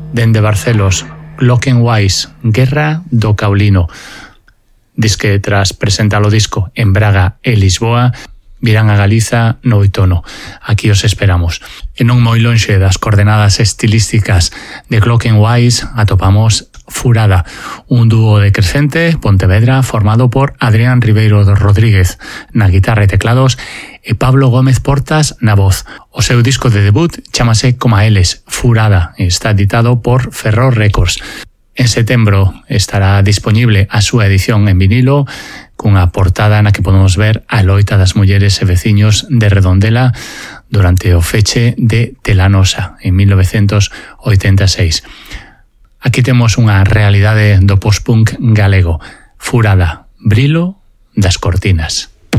Dende Barcelos, Clockenwise, Guerra do Caulino. Disque tras presentar o disco en Braga e Lisboa, virán a Galiza no outono. Aquí os esperamos. E non moi lonxe das coordenadas estilísticas de Clockenwise atopamos Furada, un dúo de Crescente, Pontevedra, formado por Adrián Ribeiro Rodríguez na guitarra e teclados e Pablo Gómez Portas na voz. O seu disco de debut chamase Coma Eles, Furada, e está editado por Ferrol Records. En setembro estará disponible a súa edición en vinilo cunha portada na que podemos ver a loita das mulleres e veciños de Redondela durante o feche de Telanosa en 1986. Aquí temos unha realidade do post-punk galego, Furada, Brilo das cortinas.